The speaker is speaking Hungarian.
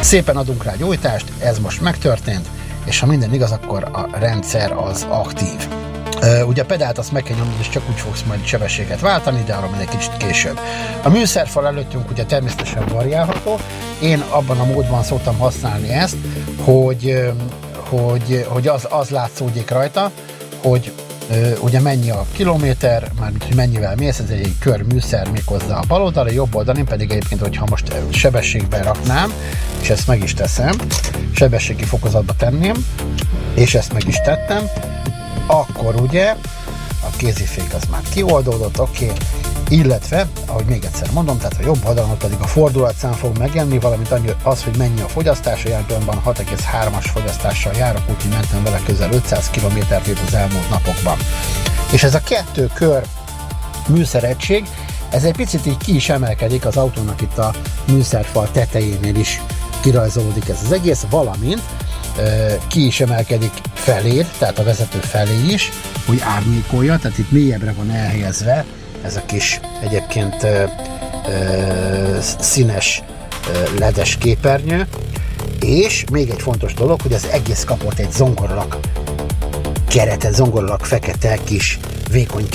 Szépen adunk rá gyújtást, ez most megtörtént, és ha minden igaz, akkor a rendszer az aktív. Ugye a pedált azt meg kell nyomni, és csak úgy fogsz majd sebességet váltani, de arra majd egy kicsit később. A műszerfal előttünk ugye természetesen variálható. Én abban a módban szoktam használni ezt, hogy az látszódik rajta, hogy ugye mennyi a kilométer, mármint hogy mennyivel mész, ez egy kör műszer méghozzá a bal oldalra, jobb oldalon pedig egyébként, hogyha most sebességben raknám, és ezt meg is teszem, sebességi fokozatba tenném, és ezt meg is tettem, akkor ugye a kézifék az már kioldódott, oké, illetve, ahogy még egyszer mondom, tehát a jobb oldalon pedig a fordulatszám fog megjelenni, valamint az, hogy mennyi a fogyasztása, jelen pillanatban 6,3-as fogyasztással járok, úgyhogy mentem vele közel 500 km-t az elmúlt napokban. És ez a 2 kör műszeregység, ez egy picit így ki is emelkedik az autónak itt a műszerfal tetejénél is kirajzolódik ez az egész, valamint ki is emelkedik felé, tehát a vezető felé is, hogy árnyékolja, tehát itt mélyebbre van elhelyezve ez a kis egyébként színes ledes képernyő, és még egy fontos dolog, hogy az egész kapott egy zongoralak keretet, zongoralak fekete kis vékony